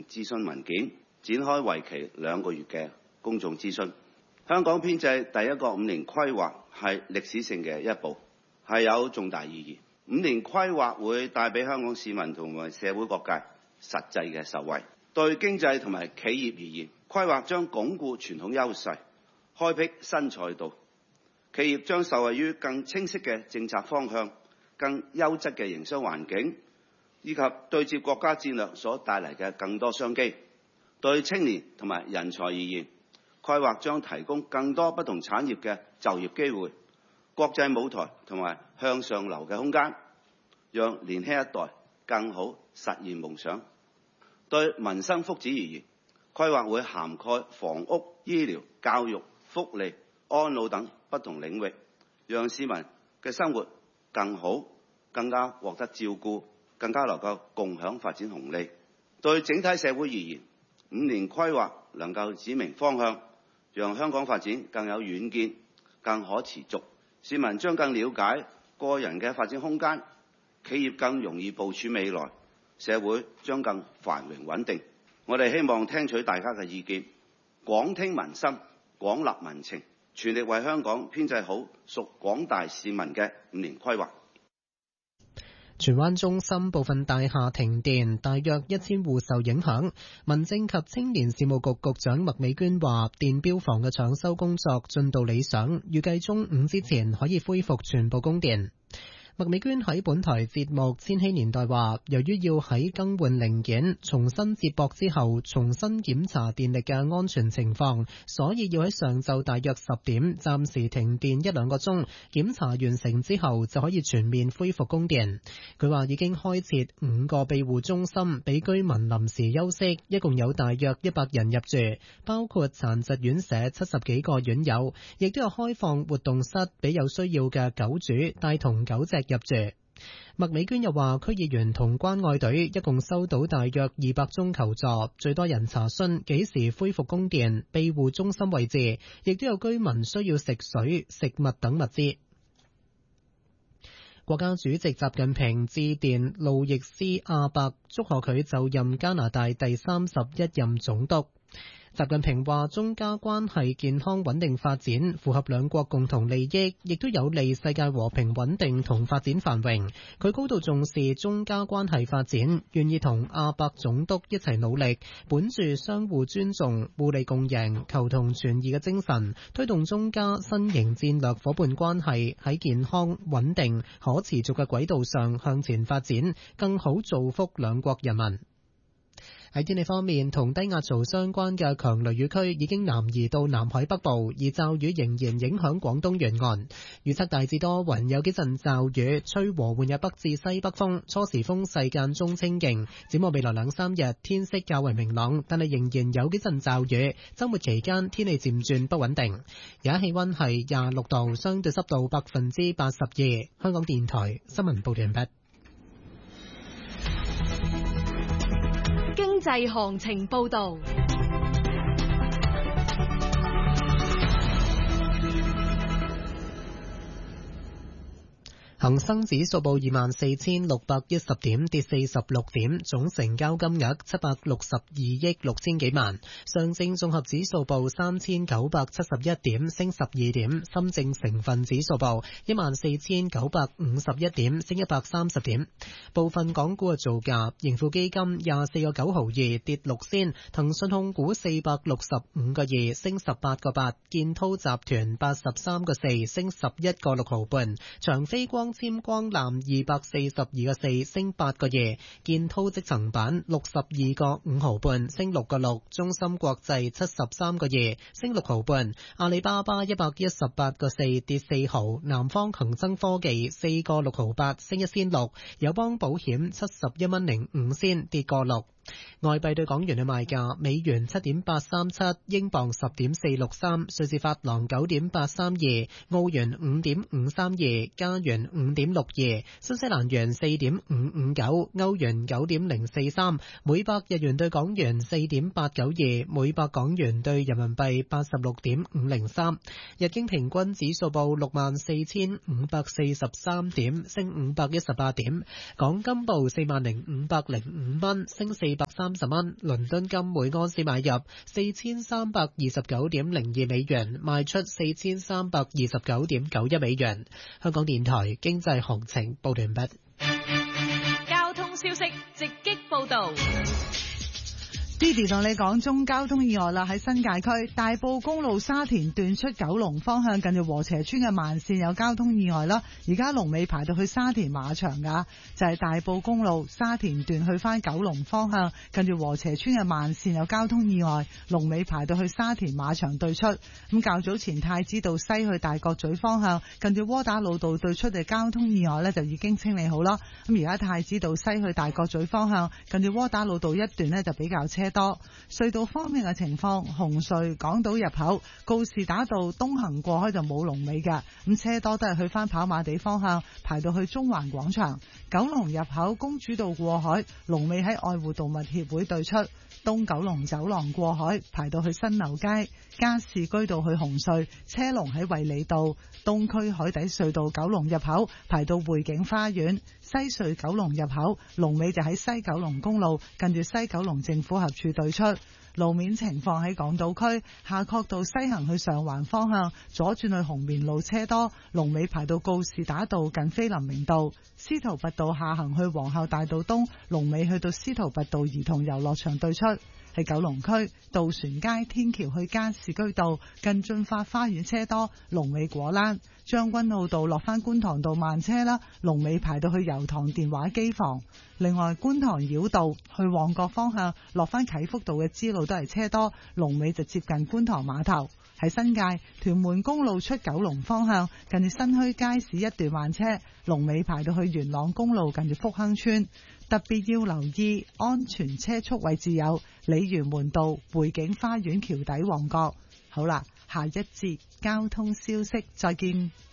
諮詢文件，展開為期2個月嘅公眾諮詢。香港編制第一個5年規劃係歷史性嘅一步，係有重大意義。5年規劃會帶俾香港市民同埋社會各界實際嘅受惠。對經濟同埋企業而言，規劃將鞏固傳統優勢，開闢新賽道。企業將受惠於更清晰嘅政策方向、更優質嘅營商環境，以及對接國家戰略所帶嚟嘅更多商機。對青年同埋人才而言，規劃將提供更多不同產業嘅就業機會、國際舞台同埋向上流嘅空間，讓年輕一代更好實現夢想。對民生福祉而言，規劃會涵蓋房屋、醫療、教育、福利、安老等不同領域，讓市民嘅生活更好，更加獲得照顧，更加能夠共享發展紅利。對整體社會而言，5年規劃能夠指明方向，讓香港發展更有遠見、更可持續。市民將更了解個人嘅發展空間，企業更容易部署未來，社會將更繁榮穩定。我哋希望聽取大家嘅意見，廣聽民心，廣納民情，全力為香港編製好屬廣大市民嘅5年規劃。 荃灣中心部分大廈停電，大約1000戶受影響。民政及青年事務局局長麥美娟話，電錶房嘅搶修工作進度理想，預計中午之前可以恢復全部供電。麥美娟喺本台節目《千禧年代》話，由於要喺更換零件、重新接駁之後重新檢查電力嘅安全情況，所以要喺上晝大約10點暫時停電1-2個鐘，檢查完成之後就可以全面恢復供電。佢話已經開設5個庇護中心俾居民臨時休息，一共有大約100人入住，包括殘疾院舍70幾個院友，亦都有開放活動室俾有需要嘅狗主帶同狗隻入住。麥美娟又話，區議員同關愛隊一共收到大約200宗求助，最多人查詢幾時恢復供電、庇護中心位置，亦都有居民需要食水、食物等物資。國家主席習近平致電路易斯阿伯，祝賀佢就任加拿大第31任總督。習近平話，中加關係健康穩定發展，符合兩國共同利益，亦都有利世界和平穩定同發展繁榮。佢高度重視中加關係發展，願意同阿伯總督一齊努力，本住相互尊重、互利共贏、求同存異嘅精神，推動中加新型戰略夥伴關係喺健康、穩定、可持續嘅軌道上向前發展，更好造福兩國人民。喺天氣方面，同低壓槽相關嘅強雷雨區已經南移到南海北部，而驟雨仍然影響廣東沿岸。預測大致多雲，有幾陣驟雨，吹和緩嘅北至西北風，初時風勢間中清勁。展望未來2-3日，天色較為明朗，但係仍然有幾陣驟雨。週末期間天氣漸轉不穩定。而家氣溫係26度，相對濕度82%。香港電台新聞報道完畢。 經濟行情報道。恒生指數報24,610點，跌46點，總成交金額762億6千幾萬。上證綜合指數報3,971點，升12點。深證成分指數報14,951點，升130點。部分港股嘅造價：盈富基金24個9毫2，跌6仙；騰訊控股465個2，升18個8；建滔集團83個4，升11個6毫半；長飛光纖光纜242個4，升8個2；建滔積層板62個5毫半，升6個6；中芯國際73個2，升6毫半；阿里巴巴118個4，跌4毫；南方恒生科技4個6毫8，升1仙6；友邦保險71蚊05仙，跌個6。外幣對港元嘅賣價：美元7.837，英鎊10.463，瑞士法郎9.832，澳元5.532，加元5.62，新西蘭元4.559，歐元9.043，每百日元對港元4.892，每百港元對人民幣86.503。日經平均指數報64,543點，升518點。港金報40,505蚊，升4 430蚊，倫敦金每安士買入4329.02美元，賣出4329.91美元。香港電台經濟行情報完畢。 交通消息直擊報道。 Didi 同你講中交通意外啦，喺新界區大埔公路沙田段出九龍方向，近住禾輋村嘅慢線有交通意外啦。而家龍尾排到去沙田馬場噶，就係大埔公路沙田段去翻九龍方向，近住禾輋村嘅慢線有交通意外，龍尾排到去沙田馬場對出。咁較早前太子道西去大角咀方向，近住窩打老道對出嘅交通意外呢，就已經清理好啦。咁而家太子道西去大角咀方向，近住窩打老道一段呢，就比較車多。隧道方面嘅情況，紅隧港島入口告士打道東行過海就冇龍尾嘅，咁車多都係去翻跑馬地方向，排到去中環廣場。九龍入口公主道過海，龍尾喺愛護動物協會對出。東九龍走廊過海排到去新樓街，加士居道去紅隧車龍喺衛理道。東區海底隧道九龍入口排到匯景花園，西隧九龍入口龍尾就喺西九龍公路近住西九龍政府合署對出。路面情況喺港島區夏慤道西行去上環方向，左轉去紅棉路車多，龍尾排到告士打道近菲林明道。司徒拔道下行去皇后大道東，龍尾去到司徒拔道兒童遊樂場對出。喺九龍區渡船街天橋去加士居道近駿發花園車多，龍尾果欄。將軍澳道落翻觀塘道慢車啦，龍尾排到去油塘電話機房。另外觀塘繞道去旺角方向落翻啟福道嘅支路都係車多，龍尾就接近觀塘碼頭。喺新界屯門公路出九龍方向，近住新墟街市一段慢車，龍尾排到去元朗公路近住福亨村。特別要留意安全車速位置有鯉魚門道、匯景花園橋底旺角。好啦，下一節交通消息再見。